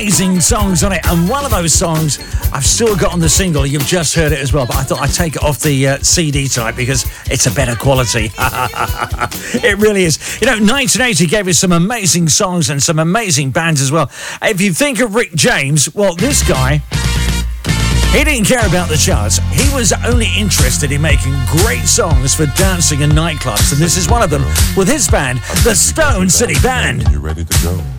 amazing songs on it, and one of those songs I've still got on the single. You've just heard it as well, but I thought I'd take it off the CD tonight because it's a better quality. It really is. 1980 gave us some amazing songs and some amazing bands as well. If you think of Rick James, well, this guy, he didn't care about the charts. He was only interested in making great songs for dancing in nightclubs, and this is one of them with his band, the Stone City Band. You ready to go?